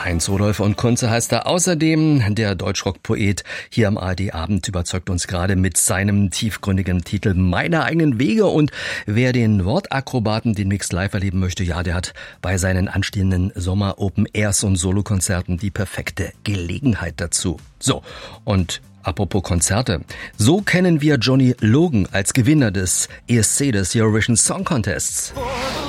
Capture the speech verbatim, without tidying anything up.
Heinz Rudolf und Kunze heißt er. Außerdem der Deutschrock-Poet hier am A R D-Abend überzeugt uns gerade mit seinem tiefgründigen Titel Meine eigenen Wege. Und wer den Wortakrobaten, den Mix live erleben möchte, ja, der hat bei seinen anstehenden Sommer-Open-Airs und Solokonzerten die perfekte Gelegenheit dazu. So, und apropos Konzerte. So kennen wir Johnny Logan als Gewinner des E S C, des Eurovision Song Contests.